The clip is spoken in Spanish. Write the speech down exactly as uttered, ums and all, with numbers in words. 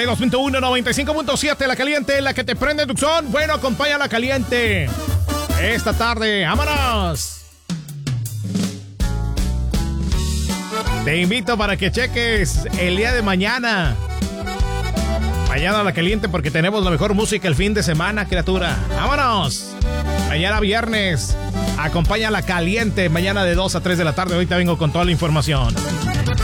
y dos punto uno, noventa y cinco punto siete, La Caliente, la que te prende Tucson. Bueno, acompaña a La Caliente esta tarde. ¡Vámonos! Te invito para que cheques el día de mañana. Mañana La Caliente, porque tenemos la mejor música el fin de semana, criatura. ¡Vámonos! Mañana viernes, acompaña a La Caliente. Mañana de dos a tres de la tarde. Ahorita vengo con toda la información.